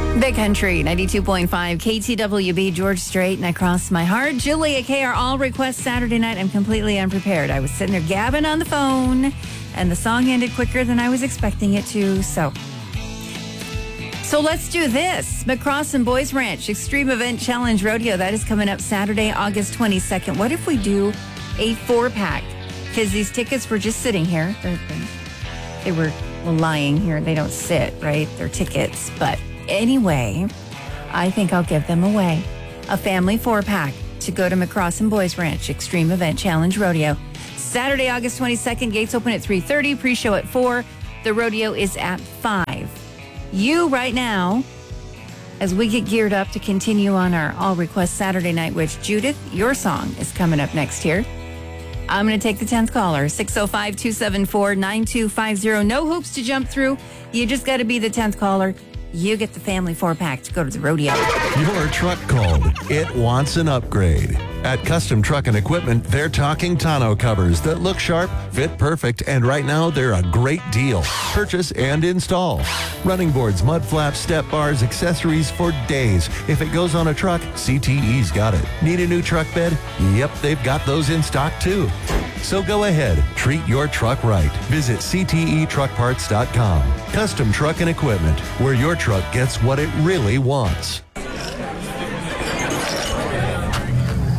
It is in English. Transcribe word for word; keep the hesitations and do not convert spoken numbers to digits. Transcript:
Big Country, ninety-two point five, K T W B, George Strait, and I Cross My Heart. Julia K, our all request Saturday night. I'm completely unprepared. I was sitting there gabbing on the phone, and the song ended quicker than I was expecting it to, so... So let's do this. McCross and Boys Ranch Extreme Event Challenge Rodeo. That is coming up Saturday, August twenty-second. What if we do a four-pack? Because these tickets were just sitting here. They're, they were lying here. They don't sit, right? They're tickets, but... Anyway, I think I'll give them away. A family four-pack to go to McCross and Boys Ranch Extreme Event Challenge Rodeo. Saturday, August twenty-second. Gates open at three thirty. Pre-show at four. The rodeo is at five. You right now, as we get geared up to continue on our All Request Saturday night, which Judith, your song is coming up next here. I'm going to take the tenth caller, six oh five, two seven four, nine two five zero. No hoops to jump through. You just got to be the tenth caller. You get the family four-pack to go to the rodeo. Your truck called. It wants an upgrade. At Custom Truck and Equipment, they're talking tonneau covers that look sharp, fit perfect, and right now they're a great deal. Purchase and install. Running boards, mud flaps, step bars, accessories for days. If it goes on a truck, C T E's got it. Need a new truck bed? Yep, they've got those in stock too. So go ahead, treat your truck right. Visit C T E truck parts dot com. Custom Truck and Equipment, where your truck gets what it really wants.